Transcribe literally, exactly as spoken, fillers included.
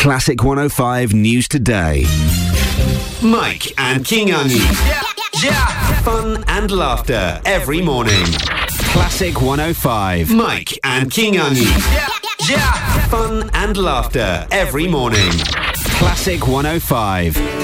Classic one oh five News Today. Mike and Kingangi. Yeah, yeah. Fun and laughter every morning. Classic one oh five. Mike and Kingangi. Yeah, yeah. Fun and laughter every morning. Classic one oh five.